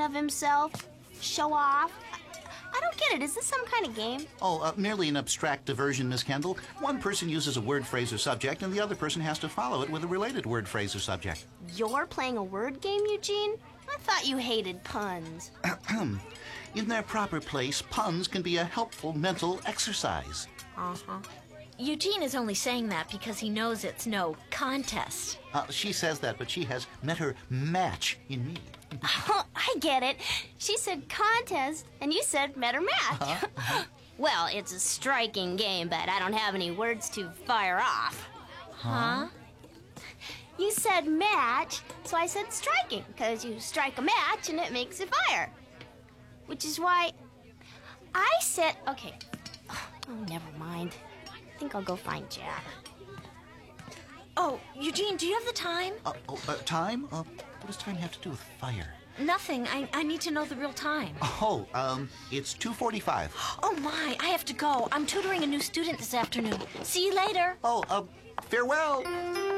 of himself? Show off? I don't get it. Is this some kind of game? Oh, merely an abstract diversion, Miss Kendall. One person uses a word, phrase, or subject, and the other person has to follow it with a related word, phrase, or subject. You're playing a word game, Eugene? I thought you hated puns. In their proper place, puns can be a helpful mental exercise. Uh-huh. Eugene is only saying that because he knows it's no contest. She says that, but she has met her match in me. Oh, I get it. She said contest, and you said met or match. Well, it's a striking game, but I don't have any words to fire off. Huh? You said match, so I said striking, because you strike a match and it makes a fire. Which is why I said... Okay. Oh, never mind. I think I'll go find Jack. Oh, Eugene, do you have the time? Time? What does time have to do with fire? Nothing. I need to know the real time. Oh, it's 2:45. Oh, my. I have to go. I'm tutoring a new student this afternoon. See you later. Oh, farewell.